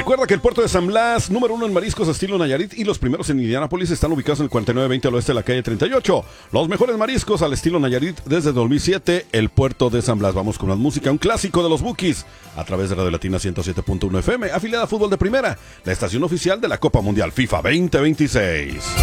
Recuerda que el puerto de San Blas, número 1 en mariscos estilo Nayarit, y los primeros en Indianápolis están ubicados en el 4920 al oeste de la calle 38. Los mejores mariscos al estilo Nayarit desde 2007, el puerto de San Blas. Vamos con más música, un clásico de los Bukis, a través de Radio Latina 107.1 FM, afiliada a Fútbol de Primera, la estación oficial de la Copa Mundial FIFA 2026.